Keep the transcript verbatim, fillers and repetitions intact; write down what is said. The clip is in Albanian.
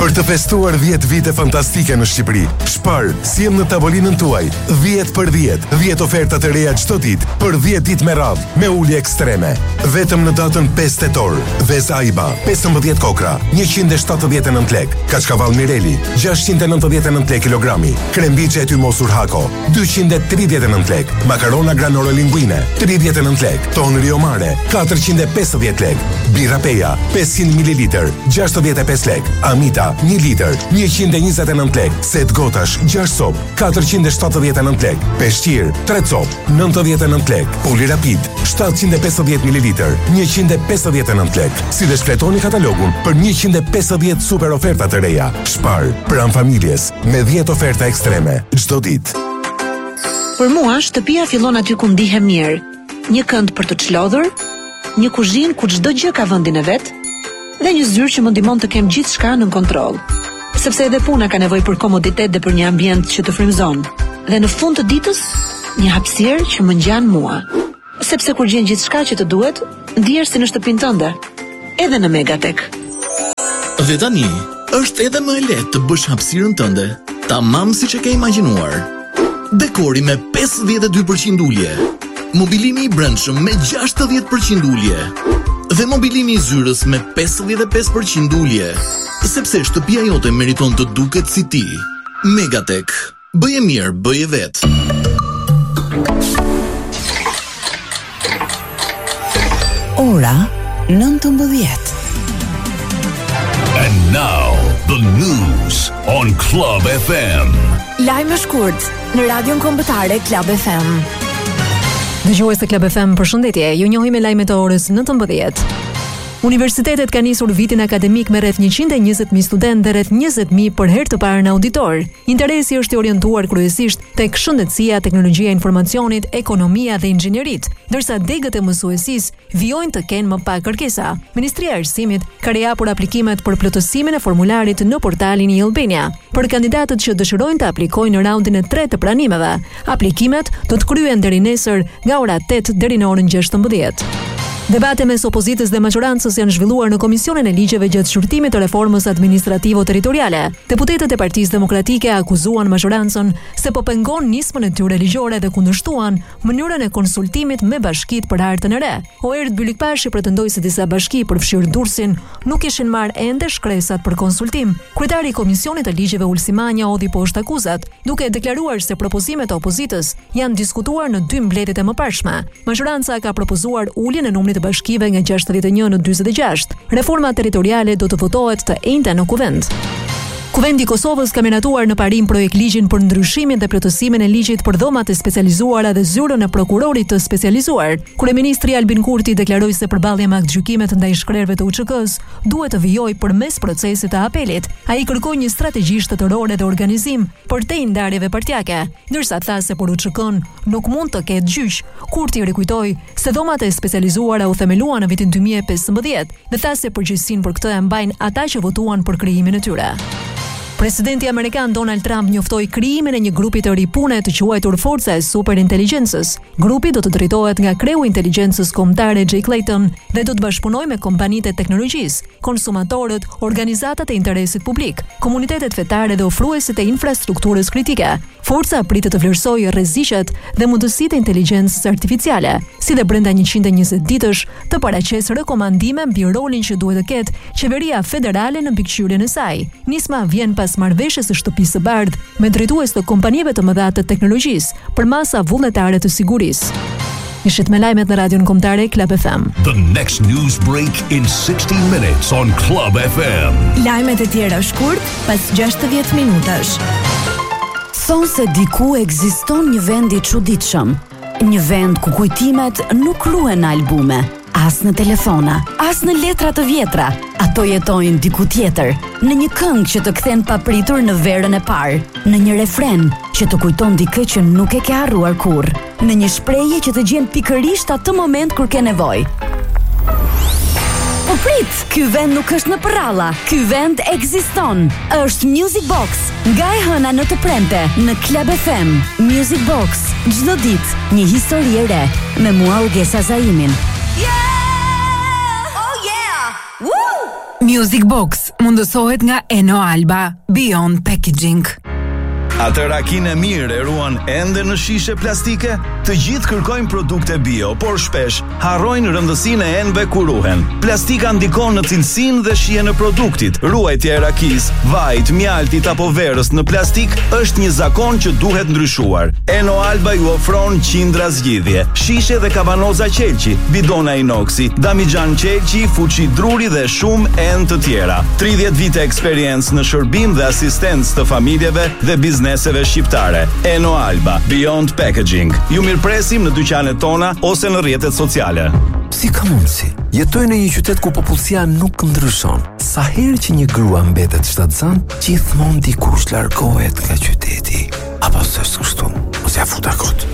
Për të festuar dhjetë vite fantastike në Shqipëri, Spar sjell në tavolinën tuaj dhjetë për dhjetë, dhjetë oferta të reja çdo ditë për dhjetë ditë me radhë, me ulje ekstreme. Vetëm në datën pesë tetor, Vez Aiba, pesëmbëdhjetë kokra, njëqind e shtatëdhjetë e nëntë lekë, Kaçkavall Mireli, gjashtëqind e nëntëdhjetë e nëntë lekë kilogrami, krembiçe e tymosur Hako, dyqind e tridhjetë e nëntë lekë, makarona granore linguine, tridhjetë e nëntë lekë, ton Rio Mare, katërqind e pesëdhjetë lekë, birra Peja, pesëqind mililitre, gjashtëdhjetë e pesë lekë, Amita, një litër, njëqind e njëzet e nëntë lekë, set gotash, gjashtë cop, katërqind e shtatëdhjetë e nëntë lekë, peshqir, tre cop, nëntëdhjetë e nëntë lekë, puli rapid, shtatëqind e pesëdhjetë mililitre, njëqind e pesëdhjetë e nëntë lekë. Si dhe shfletoni katalogun për njëqind e pesëdhjetë super oferta të reja. Spar, pranë familjes, me dhjetë oferta ekstreme, çdo ditë. Për mua, shtëpia fillon aty ku ndihem mirë. Një kënd për të çlodhur, një kuzhinë ku çdo gjë ka vendin e vet, dhe një zyrë që më ndihmon të kem gjithçka në kontroll. Sepse edhe puna ka nevojë për komoditet dhe për një ambient që të frymëzon. Dhe në fund të ditës, një hapësirë që më ngjan mua. Sepse kur gjen gjithçka që të duhet, ndihesh si në shtëpinë tënde, edhe në Megatech. Dhe tani, është edhe më e lehtë të bësh hapësirën tënde, tamam siç e ke imagjinuar. Dekori me pesëdhjetë e dy përqind ulje, mobilimi i brendshëm me gjashtëdhjetë përqind ulje, dhe mobilimi i zyrës me pesëdhjetë e pesë përqind ulje, sepse shtëpia jote meriton të duket si ti. Megatech. Bëje mirë, bëje vetë. Ora nëntëmbëdhjetë. And now, the news on Club F M. Lajme shkurt në Radion Kombëtare Club F M. Dëgjues të Club F M, përshëndetje. Ju njohim me lajmet e orës nëntëmbëdhjetë. Universitetet ka nisur vitin akademik me rreth njëqind e njëzet mijë studentë dhe rreth njëzet mijë për herë të parë në auditor. Interesi është i orientuar kryesisht tek shëndetësia, teknologjia e informacionit, ekonomia dhe inxhinierit, ndërsa degët e mësuesisë vijojnë të kenë më pak kërkesa. Ministria e Arsimit ka rihapur aplikimet për plotësimin e formularit në portalin i Albania për kandidatët që dëshirojnë të aplikojnë në raundin e tretë të pranimeve. Aplikimet do të kryhen deri nesër nga ora tetë deri në orën gjashtëmbëdhjetë. Debate mes opozitës dhe majorancës janë zhvilluar në Komisionin e Ligjeve gjatë shurtimit të reformës administrativo-territoriale. Deputetët e Partisë Demokratike akuzuan majorancën se po pengon nismën e tyre ligjore dhe kundërshtuan mënyrën e konsultimit me bashkitë për hartën e re. Oert Bylikpashi pretendoi se disa bashki përfshirë Durrësin nuk kishin marrë ende shkresat për konsultim. Kryetari i Komisionit të Ligjeve Ulsi Manja hodhi poshtë akuzat, duke deklaruar se propozimet e opozitës janë diskutuar në dy mbledhjet e mëparshme. Majoranca ka propozuar uljen e numrit të bashkive nga gjashtëdhjetë e një në njëzet e gjashtë. Reforma territoriale do të votohet të enjte në kuvend. Kuvendi i Kosovës ka miratuar në parim projekt ligjin për ndryshimin dhe plotësimin e ligjit për dhomat e specializuara dhe zyrën e prokurorit të specializuar. Kryeministri Albin Kurti deklaroi se përballja me aktgjykimet ndaj shkrerëve të U Ç K-s duhet të vijojë përmes procesit të apelit. Ai kërkoi një strategji shtetërore dhe organizim përtej ndarjeve partjake, ndërsa tha se për U Ç K-n nuk mund të ketë gjyq. Kurti rikujtoi se dhomat e specializuara u themeluan në vitin dy mijë e pesëmbëdhjetë dhe tha se përgjegjësinë për këtë e mbajnë ata që votuan për krijimin e tyre. Presidenti amerikan Donald Trump njoftoi krijimin e një grupi të ri pune të quajtur Forca e Superintelegjensës. Grupi do të drejtohet nga kreu i inteligjencës kombëtare Jay Clayton dhe do të bashkëpunojë me kompanitë e teknologjisë, konsumatorët, organizatat e interesit publik, komunitetet fetare dhe ofruesit e infrastrukturës kritike. Forca pritet të vlerësojë rreziqet dhe mundësitë e inteligjencës artificiale, si dhe brenda njëqind e njëzet ditësh të paraqesë rekomandime mbi rolin që duhet të ketë qeveria federale në mbikëqyrjen e saj. Nisma vjen pas marrëveshjes së Shtëpisë së Bardhë me drejtues të kompanive të mëdha të teknologjisë për masa vullnetare të sigurisë. Ishit me lajmet në Radion Kombëtare Club F M. The next news break in sixty minutes on Club F M. Lajmet e tjera shkurt pas gjashtëdhjetë minutash. Thonë se diku ekziston një vend i çuditshëm, një vend ku kujtimet nuk luhen në albume, as në telefona, as në letra të vjetra. Ato jetojnë diku tjetër, në një këngë që të kthen papritur në verën e parë, në një refren që të kujton dikë që nuk e ke harruar kurrë, në një shprehje që të gjen pikërisht atë moment kur ke nevojë. Po prit, ky vend nuk është në përralla, ky vend ekziston. Është Music Box, nga e hëna në të premte, në Club F M. Music Box, çdo ditë një histori e re, me mua Ugesa Zaimin. Yeah! Oh yeah! Woo! Music Box mundësohet nga Eno Alba, Beyond Packaging. Atë rakinë e mirë e ruan ende në shishe plastike? Të gjithë kërkojnë produkte bio, por shpesh harrojnë rëndësinë e enëve kur ruhen. Plastika ndikon në cilësinë dhe shijen e produktit. Ruajtja e rakisë, vajit, mjaltit apo verës në plastik është një zakon që duhet ndryshuar. Eno Alba ju ofron qindra zgjidhje, shishe dhe kavanoza qelqi, bidona inoksi, damigjan qelqi, fuqi druri dhe shumë enë të tjera. tridhjetë vite eksperiencë në shërbim dhe asistencë të familjeve dhe bizneseve shqiptare. Eno Alba, Beyond Packaging. Ju mirëpresim në dyqanet tona ose në rrjetet sociale. Si ka mundsi? Jetoj në një qytet ku popullsia nuk ndryshon. Sa herë që një grua mbetet shtatzan, gjithmonë dikush largohet nga qyteti. Apo s'është kështu? Mos ja futa kot.